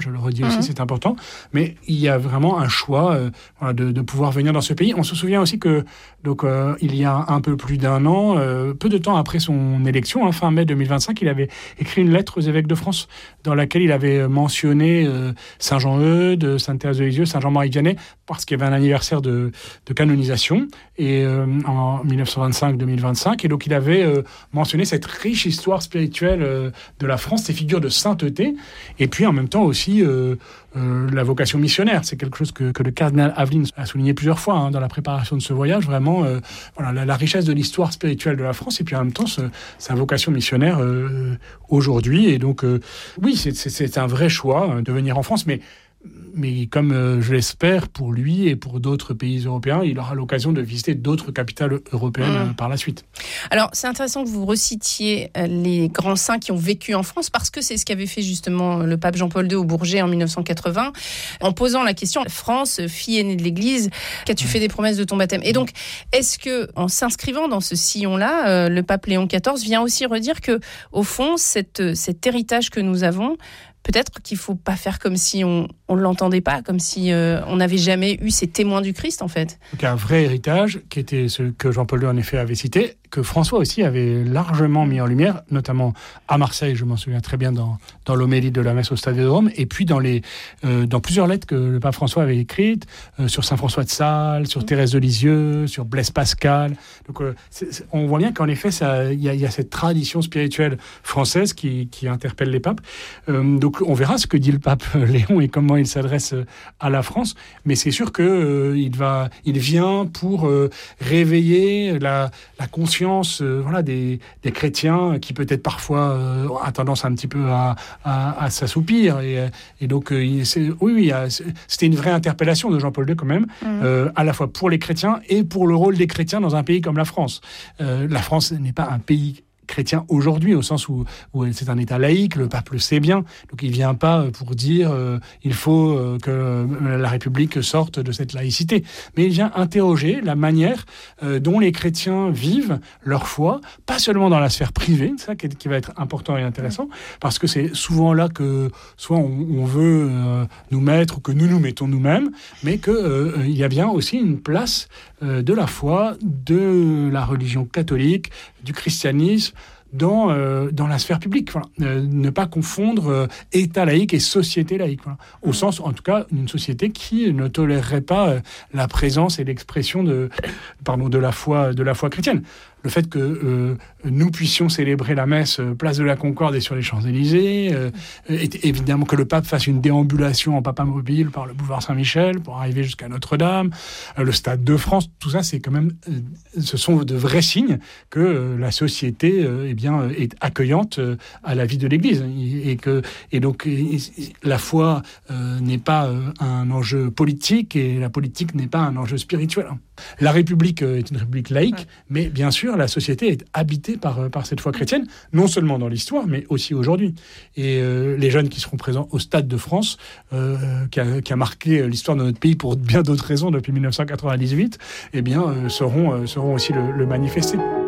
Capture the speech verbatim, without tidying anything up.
je le redis aussi, mmh. c'est important, mais il y a vraiment un choix euh, voilà, de, de pouvoir venir dans ce pays. On se souvient aussi que donc, euh, il y a un peu plus d'un an, euh, peu de temps après son élection, hein, fin mai deux mille vingt-cinq, il avait écrit une lettre aux évêques de France dans laquelle il avait mentionné euh, Saint-Jean-Eudes, Sainte-Thérèse de Lisieux, Saint-Jean-Marie Vianney, parce qu'il y avait un anniversaire de, de canonisation et, euh, en dix-neuf cent vingt-cinq deux mille vingt-cinq, et donc il avait euh, mentionné cette riche histoire spirituelle euh, de la France, ces figures de sainteté, et puis en même temps aussi euh, euh, la vocation missionnaire. C'est quelque chose que, que le cardinal Aveline a souligné plusieurs fois hein, dans la préparation de ce voyage, vraiment euh, voilà, la, la richesse de l'histoire spirituelle de la France, et puis en même temps ce, sa vocation missionnaire euh, aujourd'hui. Et donc euh, oui, c'est, c'est, c'est un vrai choix hein, de venir en France, mais Mais comme euh, je l'espère pour lui et pour d'autres pays européens, il aura l'occasion de visiter d'autres capitales européennes mmh. par la suite. Alors, c'est intéressant que vous recitiez les grands saints qui ont vécu en France, parce que c'est ce qu'avait fait justement le pape Jean-Paul deux au Bourget en dix-neuf cent quatre-vingts, en posant la question « France, fille aînée de l'Église, qu'as-tu mmh. fait des promesses de ton baptême ?» Et donc, est-ce que, en s'inscrivant dans ce sillon-là, euh, le pape Léon quatorze vient aussi redire que, au fond, cette, cet héritage que nous avons, peut-être qu'il ne faut pas faire comme si on ne l'entendait pas, comme si euh, on n'avait jamais eu ces témoins du Christ, en fait. Donc un vrai héritage, qui était ce que Jean-Paul deux, en effet, avait cité, que François aussi avait largement mis en lumière, notamment à Marseille, je m'en souviens très bien, dans, dans l'homélie de la messe au Stade de Rome, et puis dans, les, euh, dans plusieurs lettres que le pape François avait écrites, euh, sur Saint-François de Sales, sur mmh. Thérèse de Lisieux, sur Blaise Pascal. Donc euh, c'est, c'est, on voit bien qu'en effet, il y, y a cette tradition spirituelle française qui, qui interpelle les papes. Euh, donc on verra ce que dit le pape Léon et comment il s'adresse à la France, mais c'est sûr qu'il euh, va, il vient pour euh, réveiller la, la conscience euh, voilà, des, des chrétiens qui peut-être parfois euh, a tendance un petit peu à, à, à s'assoupir. Et, et donc, euh, c'est, oui, oui, c'était une vraie interpellation de Jean-Paul deux quand même, mmh. euh, à la fois pour les chrétiens et pour le rôle des chrétiens dans un pays comme la France. Euh, la France n'est pas un pays chrétien aujourd'hui, au sens où, où c'est un État laïque, le pape le sait bien, donc il ne vient pas pour dire euh, il faut euh, que la République sorte de cette laïcité, mais il vient interroger la manière euh, dont les chrétiens vivent leur foi, pas seulement dans la sphère privée, ça qui, qui va être important et intéressant, parce que c'est souvent là que soit on, on veut euh, nous mettre, ou que nous nous mettons nous-mêmes, mais qu'il euh, y a bien aussi une place euh, de la foi, de la religion catholique, du christianisme, dans, euh, dans la sphère publique. Voilà. Euh, ne pas confondre euh, État laïque et société laïque. Voilà. Au mmh. sens, en tout cas, d'une société qui ne tolérerait pas euh, la présence et l'expression de, pardon, de, la foi, de la foi chrétienne. Le fait que euh, nous puissions célébrer la messe euh, place de la Concorde et sur les Champs-Élysées, euh, et, évidemment que le pape fasse une déambulation en papamobile par le boulevard Saint-Michel pour arriver jusqu'à Notre-Dame, euh, le Stade de France, tout ça, c'est quand même, euh, ce sont de vrais signes que euh, la société euh, eh bien, euh, est accueillante euh, à la vie de l'Église, et, et que et donc et, la foi euh, n'est pas euh, un enjeu politique et la politique n'est pas un enjeu spirituel. La République euh, est une République laïque, ouais. mais bien sûr, la société est habitée par, par cette foi chrétienne, non seulement dans l'histoire, mais aussi aujourd'hui. Et euh, les jeunes qui seront présents au Stade de France, euh, qui, a, qui a marqué l'histoire de notre pays pour bien d'autres raisons depuis dix-neuf cent quatre-vingt-dix-huit, eh bien, euh, seront, euh, seront aussi le, le manifester.